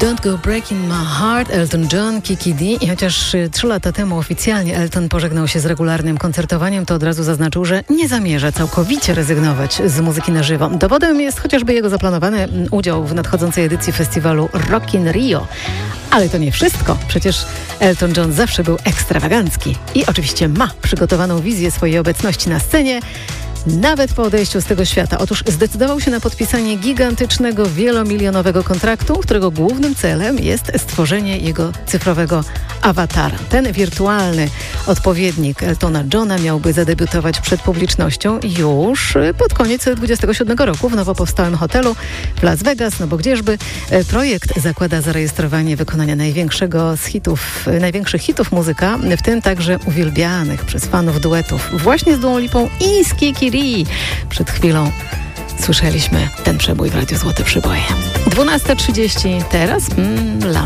Don't Go Breaking My Heart, Elton John, Kiki D. I chociaż 3 lata temu oficjalnie Elton pożegnał się z regularnym koncertowaniem, to od razu zaznaczył, że nie zamierza całkowicie rezygnować z muzyki na żywo. Dowodem jest chociażby jego zaplanowany udział w nadchodzącej edycji festiwalu Rock in Rio. Ale to nie wszystko. Przecież Elton John zawsze był ekstrawagancki i oczywiście ma przygotowaną wizję swojej obecności na scenie, nawet po odejściu z tego świata. Otóż zdecydował się na podpisanie gigantycznego, wielomilionowego kontraktu, którego głównym celem jest stworzenie jego cyfrowego awatara. Ten wirtualny odpowiednik Eltona Johna miałby zadebiutować przed publicznością już pod koniec 2027 roku w nowo powstałym hotelu w Las Vegas, no bo gdzieżby. Projekt zakłada zarejestrowanie wykonania największych hitów muzyka, w tym także uwielbianych przez fanów duetów właśnie z Duą Lipą i z Kiki D. Przed chwilą słyszeliśmy ten przebój w Radiu Złote Przeboje. 12:30 teraz.